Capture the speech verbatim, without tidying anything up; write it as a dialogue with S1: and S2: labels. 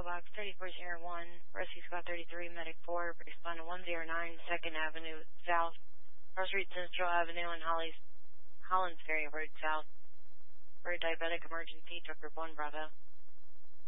S1: Box thirty-four zero one, Rescue Squad thirty-three, Medic four, respond to one zero nine, second Avenue South, Cross Street Central Avenue, and Holly's, Hollands Ferry Road South, for a diabetic emergency, truck group one, Bravo.